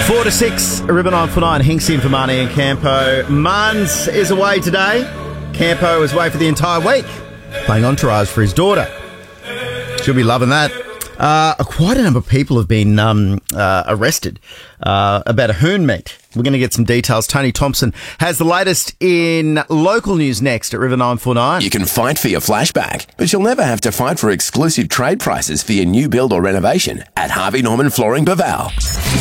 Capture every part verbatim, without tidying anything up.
Four to six, River nine four nine, Hinksy in for Marnie and Campo. Muns is away today. Campo is away for the entire week, playing entourage for his daughter. She'll be loving that. Uh, quite a number of people have been um, uh, arrested uh, about a hoon meet. We're going to get some details. Tony Thompson has the latest in local news next at River nine four nine. You can fight for your flashback, but you'll never have to fight for exclusive trade prices for your new build or renovation at Harvey Norman Flooring Baval.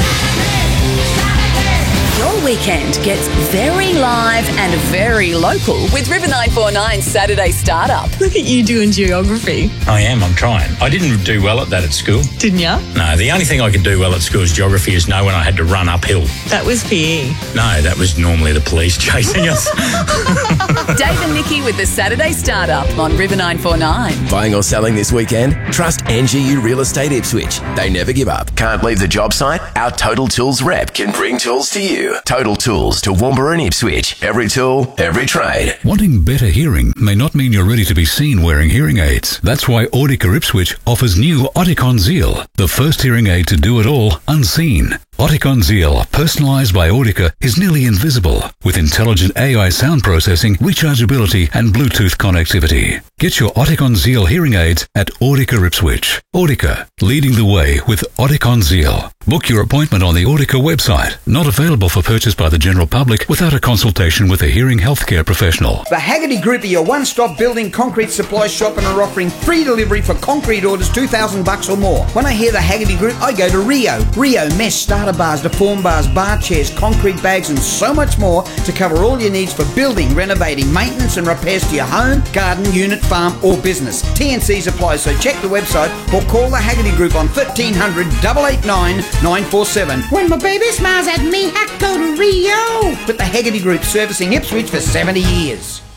Your weekend gets very live and very local with River nine four nine Saturday Startup. Look at you doing geography. I am, I'm trying. I didn't do well at that at school. Didn't ya? No, the only thing I could do well at school is geography is know when I had to run uphill. That was P E. No, that was normally the police chasing us. Dave and Nikki with the Saturday Startup on River nine four nine. Buying or selling this weekend? Trust N G U Real Estate Ipswich. They never give up. Can't leave the job site? Our Total Tools rep can bring tools to you. Total Tools to Woombra and Ipswich. Every tool, every trade. Wanting better hearing may not mean you're ready to be seen wearing hearing aids. That's why Audica Ipswich offers new Oticon Zeal, the first hearing aid to do it all unseen. Oticon Zeal, personalised by Audica, is nearly invisible with intelligent A I sound processing, rechargeability and Bluetooth connectivity. Get your Oticon Zeal hearing aids at Audica Ipswich. Audica, leading the way with Oticon Zeal. Book your appointment on the Audica website. Not available for purchase by the general public without a consultation with a hearing healthcare professional. The Haggerty Group are your one-stop building concrete supply shop and are offering free delivery for concrete orders two thousand bucks or more. When I hear the Haggerty Group, I go to Rio. Rio mesh starter bars, deform bars, bar chairs, concrete bags and so much more to cover all your needs for building, renovating, maintenance and repairs to your home, garden, unit, farm or business. T N Cs apply, so check the website or call the Haggerty Group on fifteen hundred, eight eight nine, nine four seven. When my baby smiles at me, I go to Rio. With the Haggerty Group servicing Ipswich for seventy years.